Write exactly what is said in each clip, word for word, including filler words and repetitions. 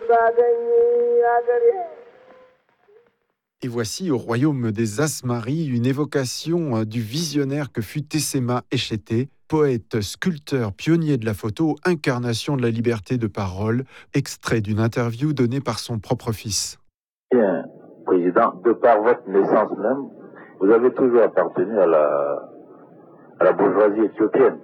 Et voici au royaume des Asmaris une évocation du visionnaire que fut Tessema Eshete, poète, sculpteur, pionnier de la photo, incarnation de la liberté de parole, extrait d'une interview donnée par son propre fils. Bien, Président, de par votre naissance même, vous avez toujours appartenu à la, à la bourgeoisie éthiopienne.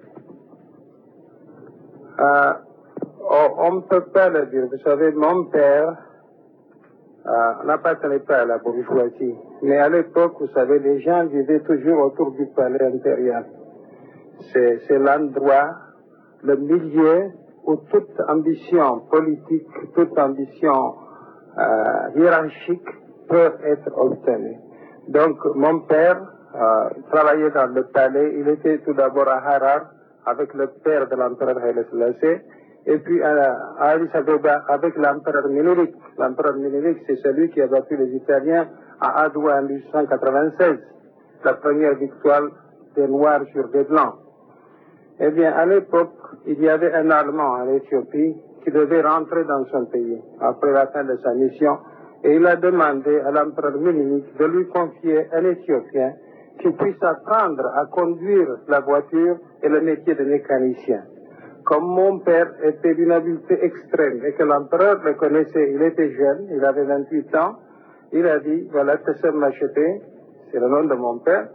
Euh, on ne peut pas le dire. Vous savez, mon père euh, n'appartenait pas à la bourgeoisie. Mais à l'époque, vous savez, les gens vivaient toujours autour du palais impérial. C'est, c'est l'endroit, le milieu où toute ambition politique, toute ambition euh, hiérarchique peut être obtenue. Donc, mon père euh, travaillait dans le palais. Il était tout d'abord à Harar avec le père de l'empereur Haile Selassie, et puis à, à Addis Abeba avec l'empereur Ménélique. L'empereur Ménélique, c'est celui qui a battu les Italiens à Adoua en mille huit cent quatre-vingt-seize, la première victoire des Noirs sur des Blancs. Eh bien, à l'époque, il y avait un Allemand en Éthiopie qui devait rentrer dans son pays après la fin de sa mission, et il a demandé à l'empereur Ménélique de lui confier un Éthiopien qui puisse apprendre à conduire la voiture et le métier de mécanicien. Comme mon père était d'une habileté extrême et que l'empereur le connaissait, il était jeune, il avait vingt-huit ans, il a dit, voilà, Tessema Eshete, c'est le nom de mon père,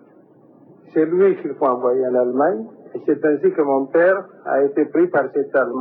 c'est lui qu'il faut envoyer en Allemagne, et c'est ainsi que mon père a été pris par cet Allemand.